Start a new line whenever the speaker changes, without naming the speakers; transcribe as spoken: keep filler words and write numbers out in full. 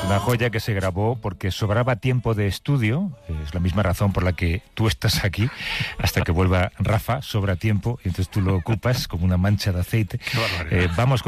una joya que se grabó porque sobraba tiempo de estudio. Es la misma razón por la que tú estás aquí. Hasta que vuelva Rafa, sobra tiempo, y entonces tú lo ocupas como una mancha de aceite.
Qué barbaridad.
Eh, vamos con